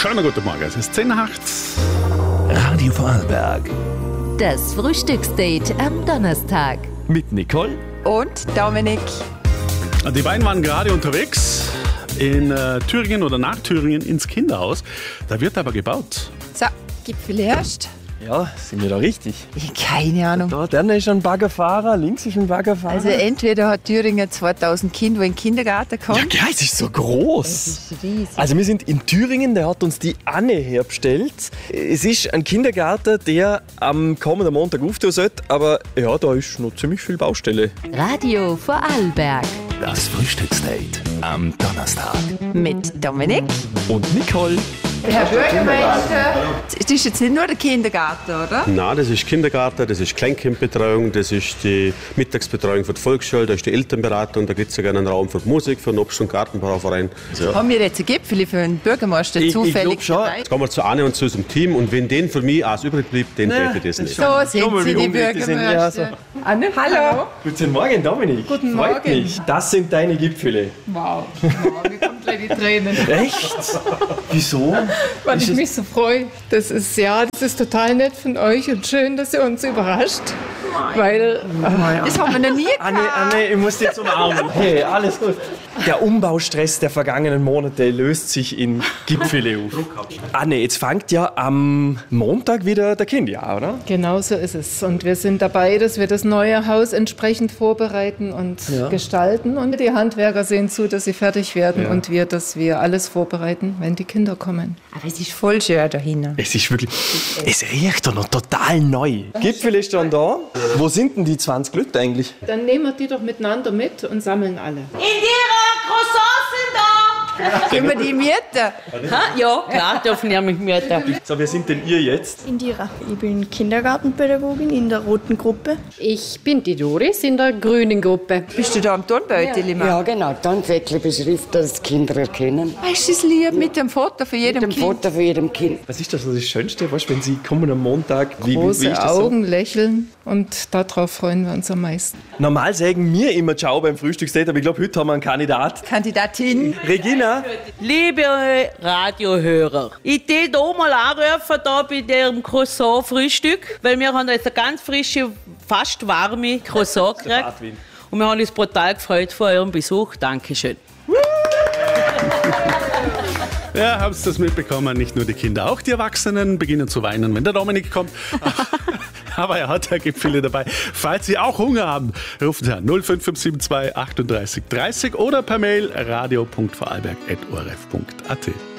Schönen guten Morgen, es ist 10 nach 8. Radio Vorarlberg. Das Frühstücksdate am Donnerstag. Mit Nicole und Dominik. Die beiden waren gerade unterwegs in Thüringen oder nach Thüringen ins Kinderhaus. Da wird aber gebaut. So, Gipfel erst. Ja, sind wir da richtig? Keine Ahnung. Da vorne ist ein Baggerfahrer, links ist ein Baggerfahrer. Also entweder hat Thüringen 2000 Kinder, die in den Kindergarten kommen. Ja, geil, es ist so groß. Das ist riesig. Also wir sind in Thüringen, der hat uns die Anne herbestellt. Es ist ein Kindergarten, der am kommenden Montag auftun sollte, aber ja, da ist noch ziemlich viel Baustelle. Radio Vorarlberg. Das Frühstücksdate am Donnerstag. Mit Dominik. Und Nicole. Herr Bürgermeister. Das ist jetzt nicht nur der Kindergarten, oder? Nein, das ist Kindergarten, das ist Kleinkindbetreuung, das ist die Mittagsbetreuung für die Volksschule, da ist die Elternberatung, da gibt es sogar einen Raum für die Musik, für den Obst- und Gartenbauverein. Ja. Haben wir jetzt ein Gipfel für den Bürgermeister Ich zufällig glaub schon. dabei? Jetzt kommen wir zu Anne und zu unserem Team und wenn den für mich alles übrig bleibt, den treffe ich das nicht. So sind Sie die Bürgermeister. Anne, Hallo. Guten Morgen, Dominik. Guten Freut Morgen. mich. Das sind deine Gipfele. Wow, mir kommen gleich die Tränen. Echt? Wieso? Weil ich mich so freue. Das ist total nett von euch und schön, dass ihr uns überrascht. Weil Das haben wir noch nie gehabt. Anne, ich muss dich jetzt umarmen. Hey, alles gut. Der Umbaustress der vergangenen Monate löst sich in Gipfele auf. Anne, jetzt fängt ja am Montag wieder der Kinderjahr, oder? genau so ist es. Und wir sind dabei, dass wir das neue Haus entsprechend vorbereiten und gestalten. Und die Handwerker sehen zu, dass sie fertig werden und dass wir alles vorbereiten, wenn die Kinder kommen. Aber es ist voll schön da hinten. Es ist wirklich, es riecht doch noch total neu. Gipfel ist dann da. Wo sind denn die 20 Leute eigentlich? Dann nehmen wir die doch miteinander mit und sammeln alle. Können wir die mieten? Ja, klar, dürfen ja mich mieten. So, wer sind denn ihr jetzt? Indira. Ich bin Kindergartenpädagogin in der roten Gruppe. Ich bin die Doris in der grünen Gruppe. Bist du da am Turnbeutel immer? Ja, genau. Tannsäckle beschriftet, dass Kinder erkennen. Weißt du, das Lied mit dem Foto von jedem Mit dem Kind? Foto von jedem Kind. Was ist das Schönste, weißt, wenn sie kommen am Montag? Wie Große ist das so? Augen, lächeln und darauf freuen wir uns am meisten. Normal sagen wir immer Ciao beim Frühstücksdate, aber ich glaube, heute haben wir einen Kandidat. Kandidatin. Regina, Liebe Radiohörer, ich will hier mal anrufen da bei dem Croissant-Frühstück, weil wir haben jetzt eine ganz frische, fast warme Croissant gekriegt. Und wir haben uns brutal gefreut vor eurem Besuch. Dankeschön. Ja, habt ihr das mitbekommen? Nicht nur die Kinder, auch die Erwachsenen beginnen zu weinen, wenn der Dominik kommt. Aber er hat ja Gipfele dabei. Falls Sie auch Hunger haben, rufen Sie an 05572 38 30 oder per Mail radio.vorarlberg@orf.at.